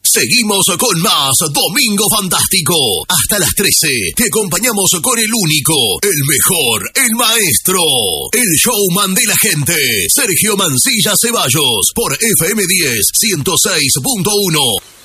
Seguimos con más Domingo Fantástico. Hasta las 13 te acompañamos con el único, el mejor, el maestro, el showman de la gente, Sergio Mancilla Ceballos, por FM 10 106.1.